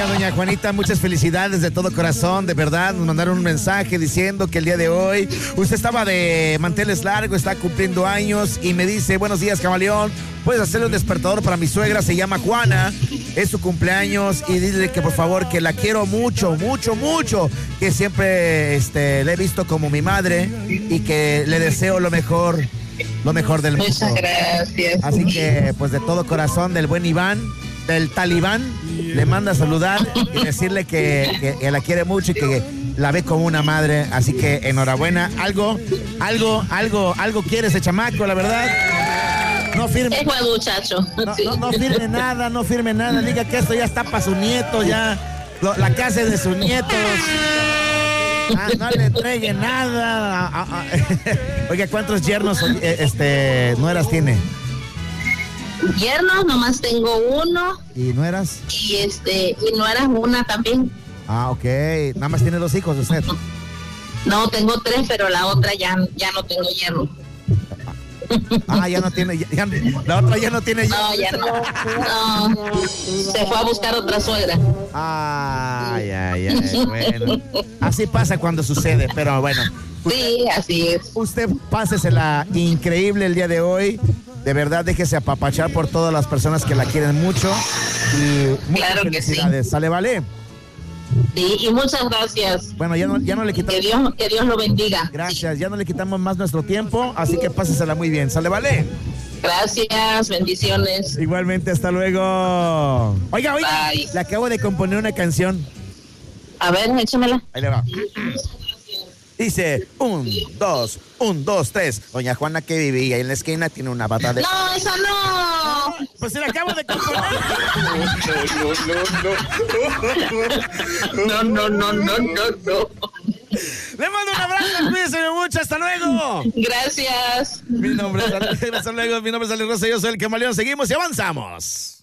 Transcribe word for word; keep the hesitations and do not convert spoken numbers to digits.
Oiga, doña Juanita, muchas felicidades de todo corazón, de verdad. Nos mandaron un mensaje diciendo que el día de hoy usted estaba de manteles largos, está cumpliendo años y me dice, buenos días, camaleón, puedes hacerle un despertador para mi suegra, se llama Juana, es su cumpleaños y dile que por favor que la quiero mucho, mucho, mucho, que siempre este, le he visto como mi madre y que le deseo lo mejor, lo mejor del mundo. Muchas gracias. Así que pues de todo corazón del buen Iván, del talibán, le manda a saludar y decirle que, que, que la quiere mucho y que la ve como una madre, así que enhorabuena. Algo, algo, algo, algo quiere ese chamaco, la verdad. No firme. Es buen muchacho. No, Sí. no, no firme nada, no firme nada. Diga que esto ya está para su nieto, ya. Lo, la casa es de sus nietos. Ah, no le entregue nada. Ah, ah, ah. Oiga, ¿cuántos yernos, este, nueras tiene? Yernos, nomás tengo uno. ¿Y nueras? Y este, y no eras una también. Ah, ok. Nada más tiene dos hijos usted. No, tengo tres, pero la otra ya, ya no tengo yerno. Ah, ya no tiene, ya, ya, la otra ya no tiene. No, ya no. No, se fue a buscar otra suegra. Ay, ay, ay, bueno. Así pasa cuando sucede, pero bueno. Sí, así es. Usted pásesela increíble el día de hoy. De verdad, déjese apapachar por todas las personas que la quieren mucho. Y muchas Claro que felicidades. sí. ¿Sale, vale? Sí, y muchas gracias. Bueno, ya no, ya no le quitamos. Que Dios, que Dios lo bendiga. Gracias, ya no le quitamos más nuestro tiempo, así que pásesela muy bien. ¿Sale, vale? Gracias, bendiciones. Igualmente, hasta luego. Oiga, oiga, Bye. le acabo de componer una canción. A ver, échamela. Ahí le va. Dice, un, dos, un, dos, tres. Doña Juana que vivía en la esquina tiene una bata de... No, esa no. Pues se la acabo de componer. No, no, no, no, no, no. Le mando un abrazo, cuídense mucho, hasta luego. Gracias. Mi nombre es... Hasta luego, mi nombre es Ale Rosa, yo soy el Camaleón. Seguimos y avanzamos.